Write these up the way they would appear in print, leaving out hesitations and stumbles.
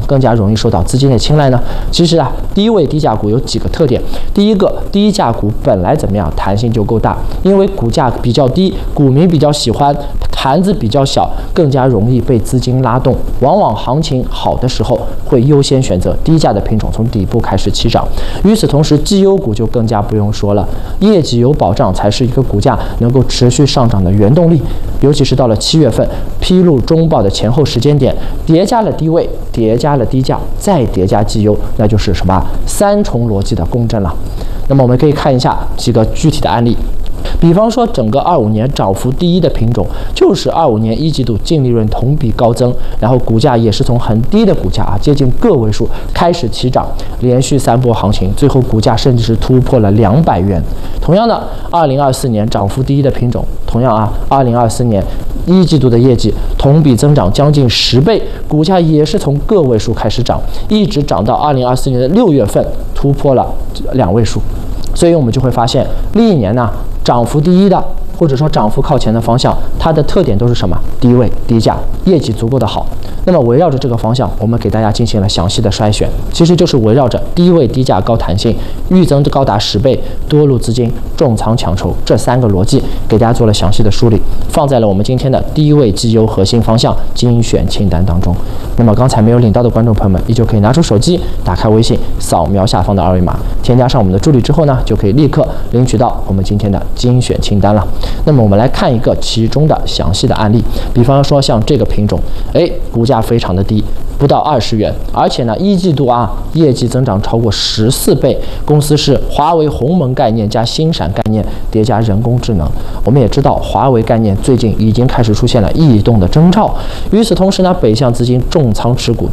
更加容易受到资金的青睐呢？其实啊，低位低价股有几个特点。第一个，低价股本来怎么样，弹性就够大，因为股价比较低，股民比较喜欢，盘子比较小，更加容易被资金拉动。往往行情好的时候，会优先选择低价的品种，从底部开始起涨。与此同时，绩优股就更加不用说了，业绩有保障才是一个股价能够持续上涨的原动力。尤其是到了7月份披露中报的前后时间点，叠加了低位，叠加了低价，再叠加绩优，那就是什么3重逻辑的共振了。那么我们可以看一下几个具体的案例。比方说，整个25年涨幅第一的品种就是25年1季度净利润同比高增，然后股价也是从很低的股价接近个位数开始起涨，连续3波行情，最后股价甚至是突破了200元。同样的，2024年涨幅第一的品种，同样啊，2024年1季度的业绩同比增长将近10倍，股价也是从个位数开始涨，一直涨到2024年的6月份突破了2位数。所以我们就会发现，历年呢涨幅第一的，或者说涨幅靠前的方向，它的特点都是什么？低位、低价，业绩足够的好。那么围绕着这个方向，我们给大家进行了详细的筛选，其实就是围绕着低位、低价、高弹性、预增高达10倍、多路资金、重仓抢筹这3个逻辑，给大家做了详细的梳理，放在了我们今天的低位绩优核心方向精选清单当中。那么刚才没有领到的观众朋友们，依旧可以拿出手机，打开微信，扫描下方的二维码，添加上我们的助理之后呢，就可以立刻领取到我们今天的精选清单了。那么我们来看一个其中的详细的案例，比方说像这个品种，股价非常的低，不到20元，而且呢1季度业绩增长超过14倍，公司是华为鸿蒙概念加新闪概念叠加人工智能。我们也知道华为概念最近已经开始出现了异动的征兆，与此同时呢，北向资金重仓持股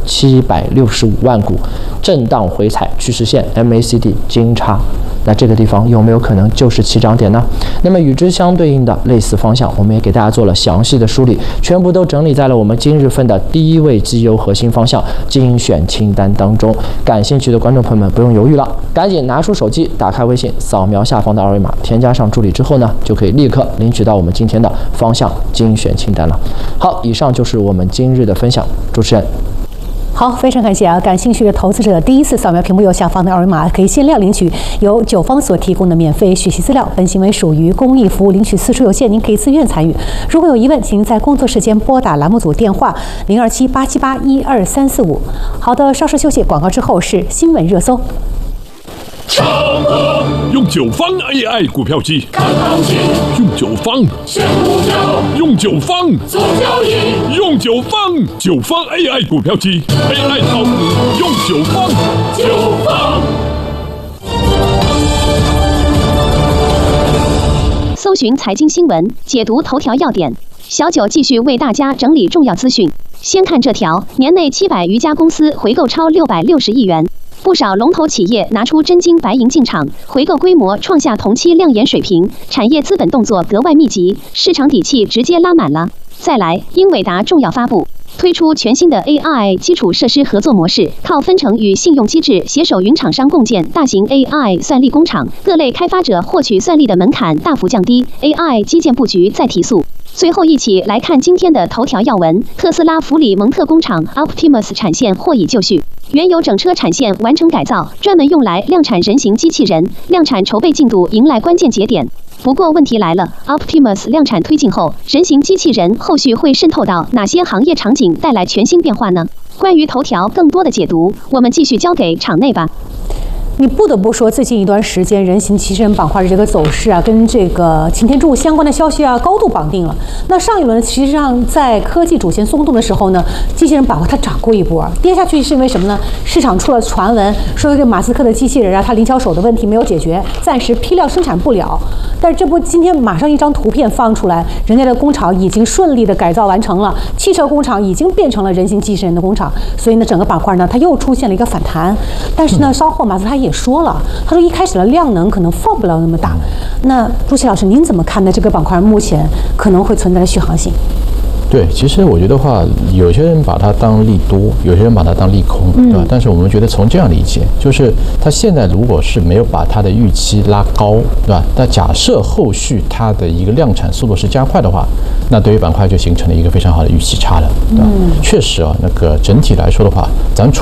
765万股，震荡回踩趋势线 MACD 金叉，那这个地方有没有可能就是起涨点呢？那么与之相对应的类似方向，我们也给大家做了详细的梳理，全部都整理在了我们今日份的低位绩优核心方向精选清单当中。感兴趣的观众朋友们不用犹豫了，赶紧拿出手机，打开微信，扫描下方的二维码，添加上助理之后呢，就可以立刻领取到我们今天的方向精选清单了。好，以上就是我们今日的分享，主持人。 好，非常感谢啊！感兴趣的投资者第一次扫描屏幕右下方的二维码，可以限量领取由9方所提供的免费学习资料。本行为属于公益服务，领取次数有限，您可以自愿参与。如果有疑问，请在工作时间拨打栏目组电话027-878-12345。好的，稍事休息，广告之后是新闻热搜。 用9方 AI 股票机看行情，用9方选股票，用9方做交易，用9方AI 股票机 AI 炒股，用9方。 搜寻财经新闻，解读头条要点。小九继续为大家整理重要资讯。先看这条：年内700余家公司回购超660亿元。不少龙头企业拿出真金白银进场，回购规模创下同期亮眼水平，产业资本动作格外密集，市场底气直接拉满了。再来，英伟达重要发布，推出全新的 AI 基础设施合作模式，靠分成与信用机制携手云厂商共建大型 AI 算力工厂，各类开发者获取算力的门槛大幅降低 ，AI 基建布局再提速。最后一起来看今天的头条要闻：特斯拉弗里蒙特工厂 Optimus 产线获已就绪，原有整车产线完成改造，专门用来量产人形机器人，量产筹备进度迎来关键节点。不过问题来了 ，Optimus 量产推进后，人形机器人后续会渗透到哪些行业场景，带来全新变化呢？关于头条更多的解读，我们继续交给场内吧。 你不得不说，最近一段时间人形机器人板块的这个走势啊，跟这个擎天柱相关的消息啊，高度绑定了。那上一轮实际上在科技主线松动的时候呢，机器人板块它涨过一波，跌下去是因为什么呢？市场出了传闻说这个马斯克的机器人啊，它灵巧手的问题没有解决，暂时批量生产不了。但是这不今天马上一张图片放出来，人家的工厂已经顺利的改造完成了，汽车工厂已经变成了人形机器人的工厂，所以呢，整个板块呢它又出现了一个反弹。但是呢，稍后马斯克也说了，他说一开始的量能可能放不了那么大。那朱琦老师，您怎么看待这个板块目前可能会存在的续航性？ 对，其实我觉得话，有些人把它当利多，有些人把它当利空，对吧？但是我们觉得从这样理解，就是它现在如果是没有把它的预期拉高，对吧？那假设后续它的一个量产速度是加快的话，那对于板块就形成了一个非常好的预期差了，对吧？确实啊，那个整体来说的话，咱